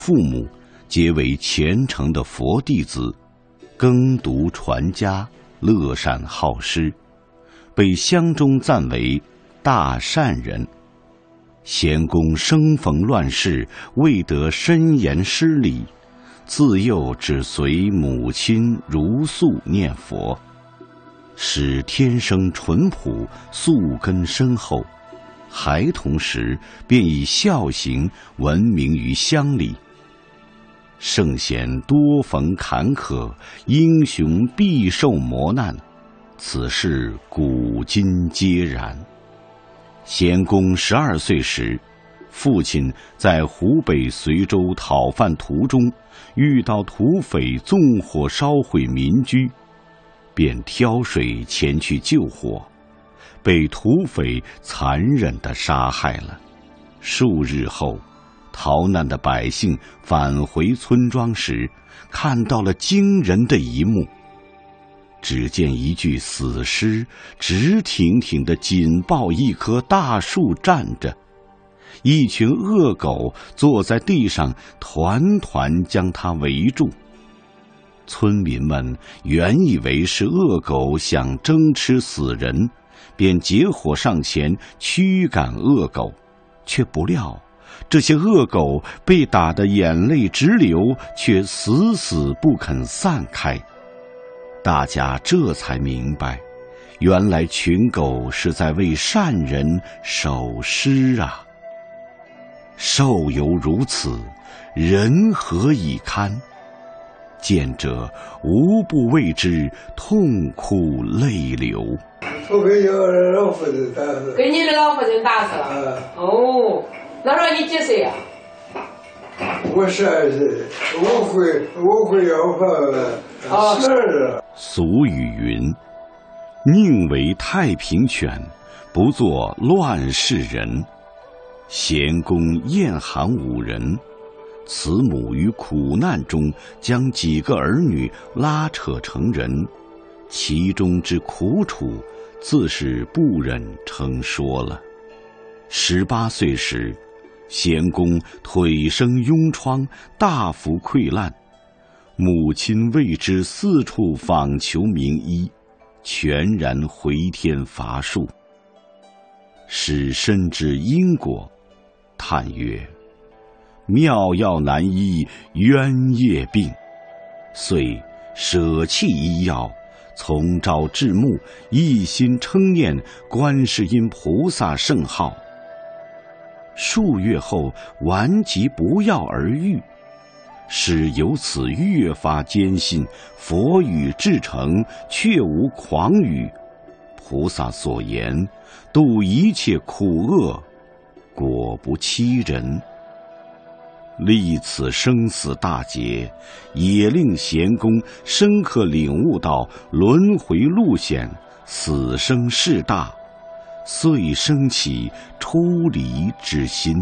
父母皆为虔诚的佛弟子，耕读传家，乐善好施，被乡中赞为大善人。贤公生逢乱世，未得深言师礼，自幼只随母亲如素念佛，使天生淳朴，素根深厚。孩童时便以孝行闻名于乡里。圣贤多逢坎坷，英雄必受磨难，此事古今皆然。贤公12岁时，父亲在湖北随州讨饭途中遇到土匪纵火烧毁民居，便挑水前去救火，被土匪残忍地杀害了。数日后，逃难的百姓返回村庄时，看到了惊人的一幕。只见一具死尸直挺挺地紧抱一棵大树站着，一群恶狗坐在地上团团将它围住。村民们原以为是恶狗想争吃死人，便结伙上前驱赶恶狗，却不料这些恶狗被打得眼泪直流，却死死不肯散开。大家这才明白，原来群狗是在为善人守尸啊！兽犹如此，人何以堪？见者无不为之痛哭泪流。 我给老夫人打死。 给你的老夫人打死了？哦，那时候你几岁呀？ 我12岁，我会要饭12。 俗语云：宁为太平犬，不做乱世人。贤公厌寒5人，慈母于苦难中将几个儿女拉扯成人，其中之苦楚，自是不忍称说了。18岁时，贤公腿生痈疮，大幅溃烂，母亲为之四处访求名医，全然回天乏术。使深知因果，叹曰：妙药难医冤业病，遂舍弃医药，从朝至暮，一心称念观世音菩萨圣号。数月后，顽疾不药而愈，使由此越发坚信佛语至诚，确无诳语。菩萨所言，度一切苦厄，果不欺人。历此生死大劫，也令贤公深刻领悟到轮回路险，死生事大，遂生起出离之心。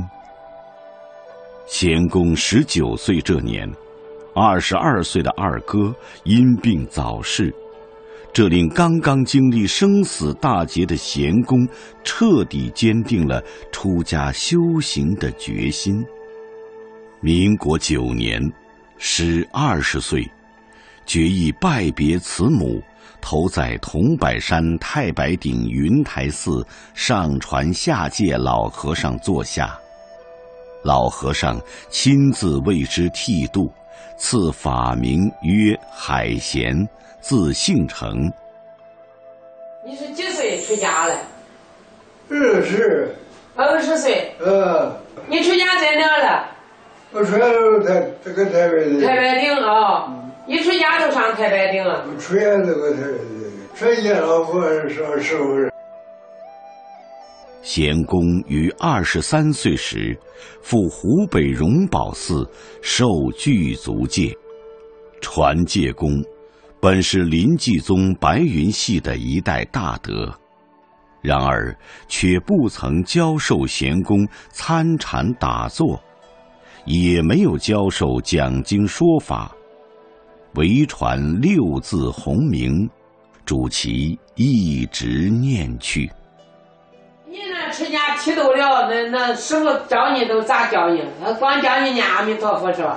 贤公19岁这年，22岁的二哥因病早逝，这令刚刚经历生死大劫的贤公彻底坚定了出家修行的决心。民国9年，时20岁，决意拜别慈母，投在桐柏山太白顶云台寺上传下界老和尚座下。老和尚亲自为之剃度，赐法名曰海贤，字姓成。 你是几岁出家了 20。 20岁。你出家在哪了？ 我出家这个台北的。 太白顶啊！一出家就上太白顶了。 我出家这个台北的，这见老和尚时候。 贤公于23岁时，赴湖北荣宝寺受具足戒。传戒公本是临济宗白云系的一代大德，然而却不曾教授贤公参禅打坐，也没有教授讲经说法，唯传6字洪名，主其一直念去。 你呢？ 持家剃度了，那师傅教你都咋教你？光教你念阿弥陀佛是吧？